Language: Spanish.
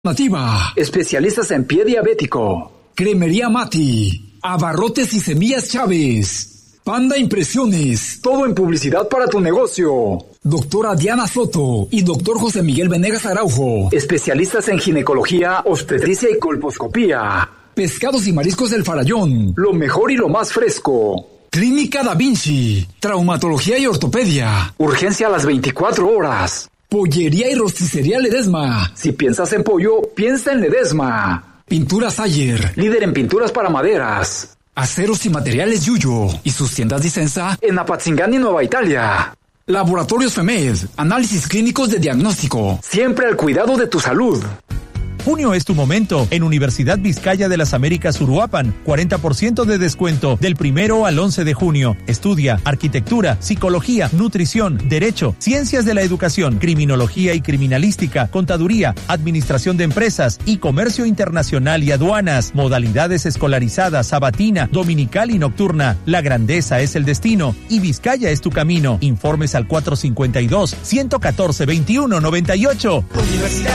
Nativa. Especialistas en pie diabético. Cremería Mati. Abarrotes y semillas Chávez. Panda Impresiones. Todo en publicidad para tu negocio. Doctora Diana Soto y doctor José Miguel Venegas Araujo. Especialistas en ginecología, obstetricia y colposcopía. Pescados y mariscos del Farallón. Lo mejor y lo más fresco. Clínica Da Vinci. Traumatología y ortopedia. Urgencia a las 24 horas. Pollería y rosticería Ledesma. Si piensas en pollo, piensa en Ledesma. Pinturas Ayer. Líder en pinturas para maderas. Aceros y materiales Yuyo. Y sus tiendas Disensa en Apatzingán y Nueva Italia. Laboratorios FEMED. Análisis clínicos de diagnóstico. Siempre al cuidado de tu salud. Junio es tu momento. En Universidad Vizcaya de las Américas Uruapan, 40% de descuento del 1 al 11 de junio. Estudia arquitectura, psicología, nutrición, derecho, ciencias de la educación, criminología y criminalística, contaduría, administración de empresas y comercio internacional y aduanas. Modalidades escolarizadas, sabatina, dominical y nocturna. La grandeza es el destino y Vizcaya es tu camino. Informes al 452-114-2198. Universidad